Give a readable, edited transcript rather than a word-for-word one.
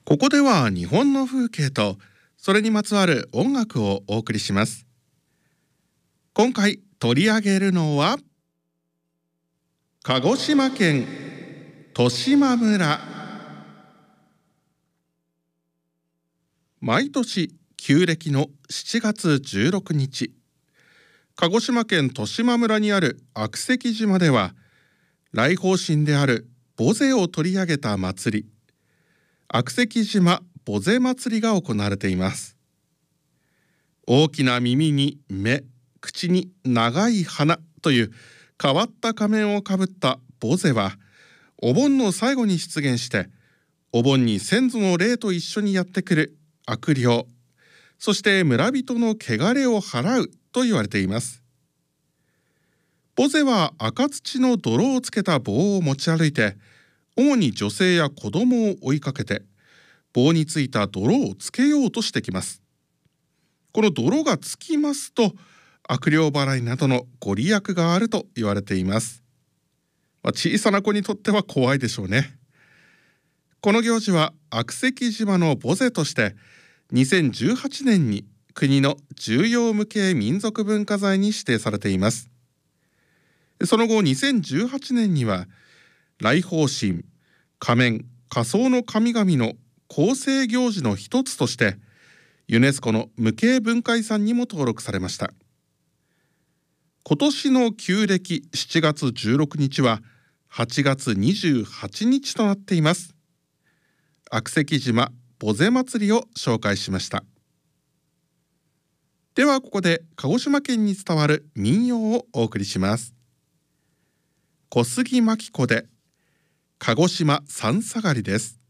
ここでは日本の風景とそれにまつわる音楽をお送りします。今回取り上げるのは鹿児島県十島村。毎年旧暦の7月16日、鹿児島県十島村にある悪石島では来訪神であるボゼを取り上げた祭り、悪石島ボゼ祭りが行われています。大きな耳に目、口に長い鼻という変わった仮面をかぶったボゼは、お盆の最後に出現して、お盆に先祖の霊と一緒にやってくる悪霊、そして村人の汚れを払うと言われています。ボゼは赤土の泥をつけた棒を持ち歩いて、主に女性や子供を追いかけて、棒についた泥をつけようとしてきます。この泥がつきますと、悪霊払いなどのご利益があると言われています。小さな子にとっては怖いでしょうね。この行事は悪石島のボゼとして2018年に国の重要無形民族文化財に指定されています。その後2018年には来訪神、仮面、仮想の神々の構成行事の一つとしてユネスコの無形文化遺産にも登録されました。今年の旧暦7月16日は8月28日となっています。悪石島ボゼ祭りを紹介しました。ではここで鹿児島県に伝わる民謡をお送りします。小杉真希子で鹿児島三下がりです。